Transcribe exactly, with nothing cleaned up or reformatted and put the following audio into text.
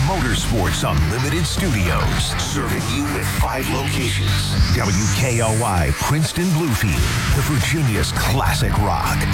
Motorsports Unlimited Studios, serving you with five locations. W K L Y, Princeton Bluefield, the Virginia's classic rock.